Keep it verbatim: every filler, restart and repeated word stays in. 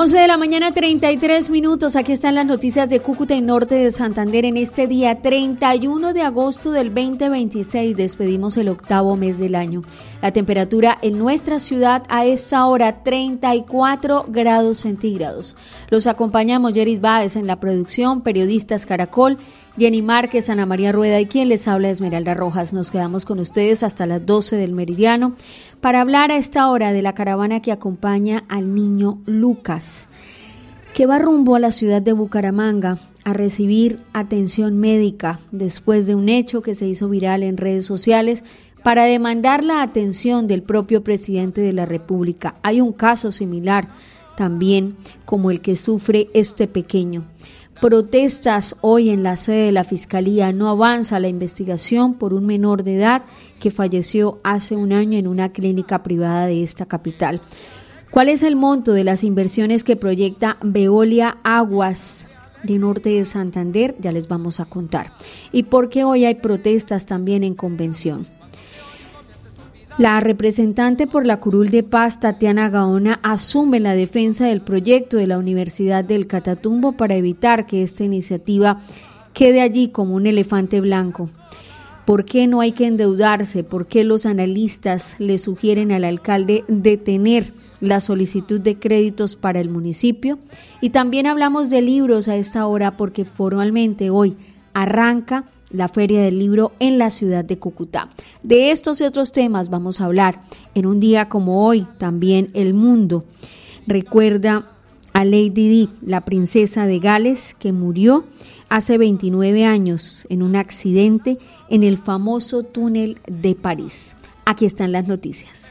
once de la mañana, treinta y tres minutos. Aquí están las noticias de Cúcuta y Norte de Santander en este día treinta y uno de agosto del veinte veintiséis. Despedimos el octavo mes del año. La temperatura en nuestra ciudad a esta hora treinta y cuatro grados centígrados. Los acompañamos Yeris Báez en la producción, periodistas Caracol, Jenny Márquez, Ana María Rueda y quien les habla Esmeralda Rojas. Nos quedamos con ustedes hasta las doce del meridiano para hablar a esta hora de la caravana que acompaña al niño Lucas, que va rumbo a la ciudad de Bucaramanga a recibir atención médica después de un hecho que se hizo viral en redes sociales para demandar la atención del propio presidente de la República. Hay un caso similar también como el que sufre este pequeño. Protestas hoy en la sede de la Fiscalía. No avanza la investigación por un menor de edad que falleció hace un año en una clínica privada de esta capital. ¿Cuál es el monto de las inversiones que proyecta Veolia Aguas de Norte de Santander? Ya les vamos a contar. ¿Y por qué hoy hay protestas también en convención? La representante por la Curul de Paz, Tatiana Gaona, asume la defensa del proyecto de la Universidad del Catatumbo para evitar que esta iniciativa quede allí como un elefante blanco. ¿Por qué no hay que endeudarse? ¿Por qué los analistas le sugieren al alcalde detener la solicitud de créditos para el municipio? Y también hablamos de libros a esta hora porque formalmente hoy arranca la Feria del Libro en la ciudad de Cúcuta. De estos y otros temas vamos a hablar en un día como hoy. También el mundo recuerda a Lady Di, la princesa de Gales, que murió hace veintinueve años en un accidente en el famoso túnel de París. Aquí están las noticias.